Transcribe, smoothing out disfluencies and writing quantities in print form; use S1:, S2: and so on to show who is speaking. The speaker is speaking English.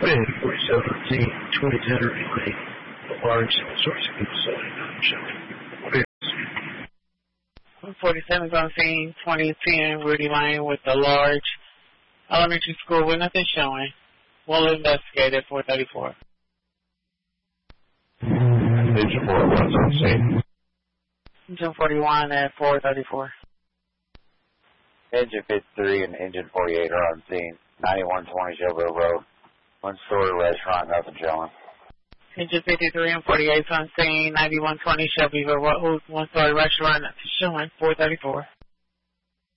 S1: Bed 47 2010 relay. The large source facility not showing.
S2: 47 is on scene, 2010 Rudy Lane with the large elementary school with nothing showing. We'll investigate at 434.
S1: Engine 41's on scene.
S2: Engine 41 at 434.
S3: Engine 53 and Engine 48 are on scene. 9120 Shelbyville Road. One-story restaurant, nothing showing.
S2: Engine 53 and 48 on scene. 9120 Shelbyville Road. One-story restaurant, nothing showing. 434.